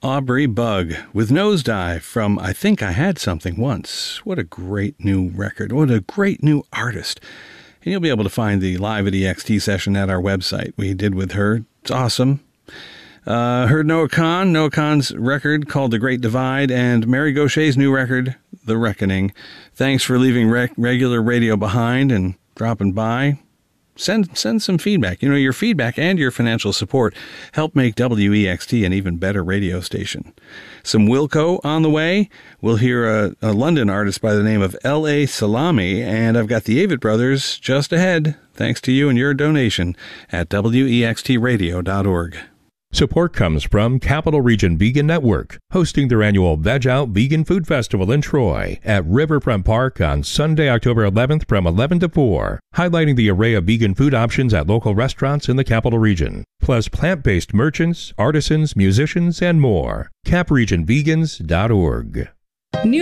Aubrey Bug with Nosedive from I Think I Had Something Once. What a great new record. What a great new artist. And you'll be able to find the Live at EXT session at our website we did with her. It's awesome. Heard Noah Kahan's record called The Great Divide, and Mary Gaucher's new record, The Reckoning. Thanks for leaving regular radio behind and dropping by. Send some feedback. You know, your feedback and your financial support help make WEXT an even better radio station. Some Wilco on the way. We'll hear a London artist by the name of L.A. Salami, and I've got the Avett Brothers just ahead, thanks to you and your donation at WEXTradio.org. Support comes from Capital Region Vegan Network, hosting their annual Veg Out Vegan Food Festival in Troy at Riverfront Park on Sunday, October 11th from 11 to 4, highlighting the array of vegan food options at local restaurants in the Capital Region, plus plant-based merchants, artisans, musicians, and more. CapRegionVegans.org.